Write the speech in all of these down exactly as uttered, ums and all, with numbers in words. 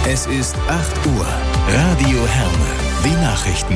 Es ist acht Uhr. Radio Herne. Die Nachrichten.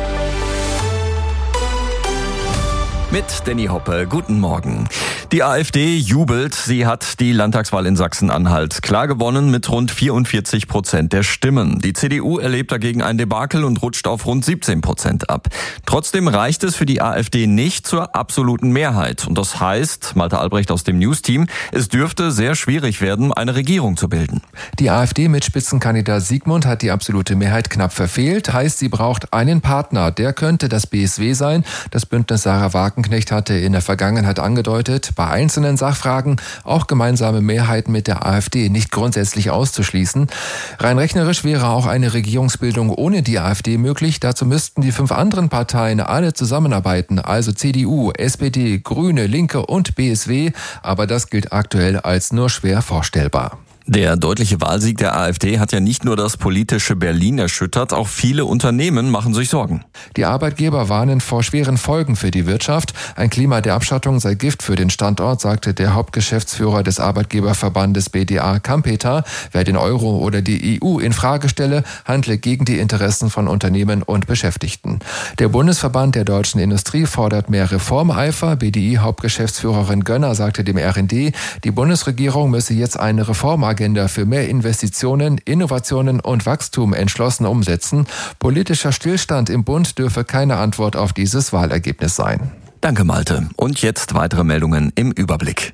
Mit Danny Hoppe. Guten Morgen. Die AfD jubelt. Sie hat die Landtagswahl in Sachsen-Anhalt klar gewonnen mit rund vierundvierzig Prozent der Stimmen. Die C D U erlebt dagegen ein Debakel und rutscht auf rund siebzehn Prozent ab. Trotzdem reicht es für die AfD nicht zur absoluten Mehrheit. Und das heißt, Malte Albrecht aus dem News-Team, es dürfte sehr schwierig werden, eine Regierung zu bilden. Die AfD mit Spitzenkandidat Siegmund hat die absolute Mehrheit knapp verfehlt. Heißt, sie braucht einen Partner. Der könnte das B S W sein. Das Bündnis Sarah Wagenknecht hatte in der Vergangenheit angedeutet, bei einzelnen Sachfragen auch gemeinsame Mehrheiten mit der AfD nicht grundsätzlich auszuschließen. Rein rechnerisch wäre auch eine Regierungsbildung ohne die AfD möglich. Dazu müssten die fünf anderen Parteien alle zusammenarbeiten, also C D U, S P D, Grüne, Linke und B S W. Aber das gilt aktuell als nur schwer vorstellbar. Der deutliche Wahlsieg der AfD hat ja nicht nur das politische Berlin erschüttert, auch viele Unternehmen machen sich Sorgen. Die Arbeitgeber warnen vor schweren Folgen für die Wirtschaft. Ein Klima der Abschottung sei Gift für den Standort, sagte der Hauptgeschäftsführer des Arbeitgeberverbandes B D A Kampeter. Wer den Euro oder die E U in Frage stelle, handle gegen die Interessen von Unternehmen und Beschäftigten. Der Bundesverband der deutschen Industrie fordert mehr Reformeifer. B D I-Hauptgeschäftsführerin Gönner sagte dem R N D, die Bundesregierung müsse jetzt eine Reformagenda Agenda für mehr Investitionen, Innovationen und Wachstum entschlossen umsetzen. Politischer Stillstand im Bund dürfe keine Antwort auf dieses Wahlergebnis sein. Danke, Malte. Und jetzt weitere Meldungen im Überblick.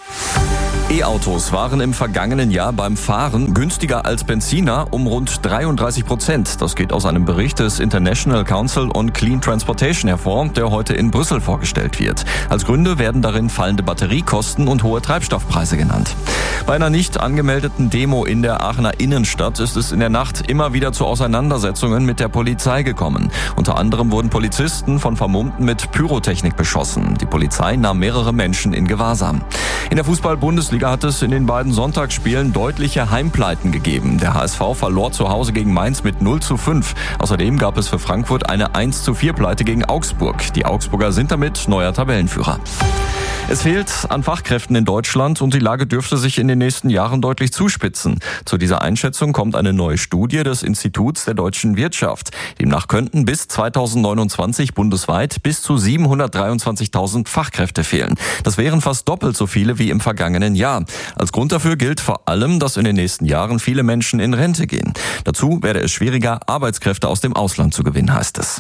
E-Autos waren im vergangenen Jahr beim Fahren günstiger als Benziner um rund dreiunddreißig Prozent. Das geht aus einem Bericht des International Council on Clean Transportation hervor, der heute in Brüssel vorgestellt wird. Als Gründe werden darin fallende Batteriekosten und hohe Treibstoffpreise genannt. Bei einer nicht angemeldeten Demo in der Aachener Innenstadt ist es in der Nacht immer wieder zu Auseinandersetzungen mit der Polizei gekommen. Unter anderem wurden Polizisten von Vermummten mit Pyrotechnik beschossen. Die Polizei nahm mehrere Menschen in Gewahrsam. In der Fußball-Bundesliga hat es in den beiden Sonntagsspielen deutliche Heimpleiten gegeben. Der H S V verlor zu Hause gegen Mainz mit null zu fünf. Außerdem gab es für Frankfurt eine eins zu vier Pleite gegen Augsburg. Die Augsburger sind damit neuer Tabellenführer. Es fehlt an Fachkräften in Deutschland und die Lage dürfte sich in den nächsten Jahren deutlich zuspitzen. Zu dieser Einschätzung kommt eine neue Studie des Instituts der deutschen Wirtschaft. Demnach könnten bis zweitausendneunundzwanzig bundesweit bis zu siebenhundertdreiundzwanzigtausend Fachkräfte fehlen. Das wären fast doppelt so viele wie im vergangenen Jahr. Als Grund dafür gilt vor allem, dass in den nächsten Jahren viele Menschen in Rente gehen. Dazu werde es schwieriger, Arbeitskräfte aus dem Ausland zu gewinnen, heißt es.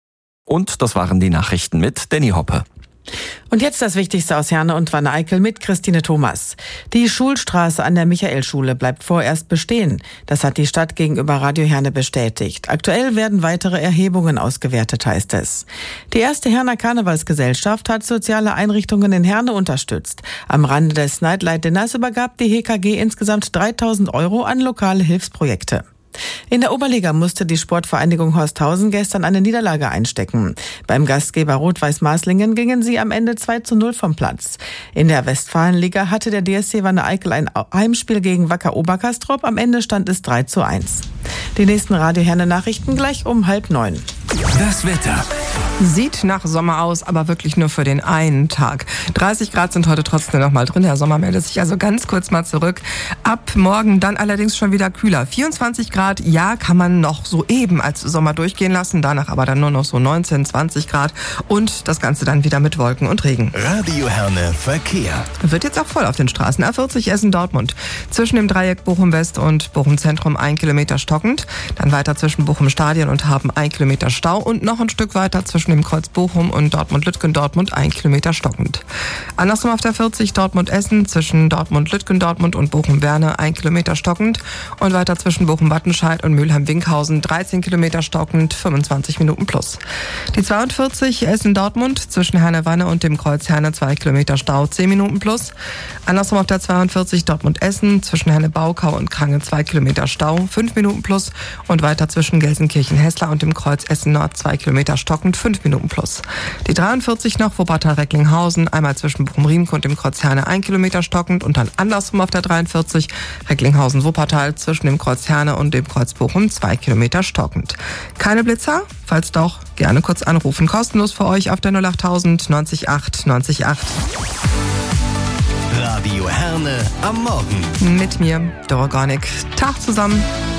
Und das waren die Nachrichten mit Danny Hoppe. Und jetzt das Wichtigste aus Herne und Wanne-Eickel mit Christine Thomas. Die Schulstraße an der Michaelschule bleibt vorerst bestehen. Das hat die Stadt gegenüber Radio Herne bestätigt. Aktuell werden weitere Erhebungen ausgewertet, heißt es. Die erste Herner Karnevalsgesellschaft hat soziale Einrichtungen in Herne unterstützt. Am Rande des Nightlight Dinners übergab die H K G insgesamt dreitausend Euro an lokale Hilfsprojekte. In der Oberliga musste die Sportvereinigung Horsthausen gestern eine Niederlage einstecken. Beim Gastgeber Rot-Weiß Marslingen gingen sie am Ende zwei zu null vom Platz. In der Westfalenliga hatte der D S C Wanne-Eickel ein Heimspiel gegen Wacker Oberkastrop. Am Ende stand es drei zu eins. Die nächsten Radio Herne Nachrichten gleich um halb neun. Das Wetter. Sieht nach Sommer aus, aber wirklich nur für den einen Tag. dreißig Grad sind heute trotzdem noch mal drin. Der Sommer meldet sich also ganz kurz mal zurück. Ab morgen dann allerdings schon wieder kühler. vierundzwanzig Grad, ja, kann man noch so eben als Sommer durchgehen lassen. Danach aber dann nur noch so neunzehn, zwanzig Grad. Und das Ganze dann wieder mit Wolken und Regen. Radio Herne Verkehr. Wird jetzt auch voll auf den Straßen. A vierzig Essen-Dortmund. Zwischen dem Dreieck Bochum-West und Bochum-Zentrum ein Kilometer stockend. Dann weiter zwischen Bochum-Stadion und Hafen ein Kilometer Stau. Und noch ein Stück weiter zwischen dem Kreuz Bochum und Dortmund-Lütgendortmund ein Kilometer stockend. Andersrum auf der vierzig Dortmund-Essen zwischen Dortmund-Lütgendortmund und Bochum-Werne ein Kilometer stockend. Und weiter zwischen Bochum-Wattenscheid und Mülheim-Winkhausen dreizehn Kilometer stockend, fünfundzwanzig Minuten plus. Die zweiundvierzig Essen-Dortmund zwischen Herne-Wanne und dem Kreuz Herne zwei Kilometer Stau, zehn Minuten plus. Andersrum auf der zweiundvierzig Dortmund-Essen zwischen Herne-Baukau und Krange zwei Kilometer Stau, fünf Minuten plus. Und weiter zwischen Gelsenkirchen-Hessler und dem Kreuz Essen-Nord zwei Kilometer stockend, fünf Minuten plus. Die dreiundvierzig noch Wuppertal-Recklinghausen, einmal zwischen Bochum-Riemke und dem Kreuz Herne ein Kilometer stockend und dann andersrum auf der dreiundvierzig Recklinghausen-Wuppertal zwischen dem Kreuz Herne und dem Kreuz Bochum zwei Kilometer stockend. Keine Blitzer? Falls doch, gerne kurz anrufen. Kostenlos für euch auf der null achttausend neunzig acht neunzig acht. Radio Herne am Morgen. Mit mir, Dora Gornik. Tag zusammen.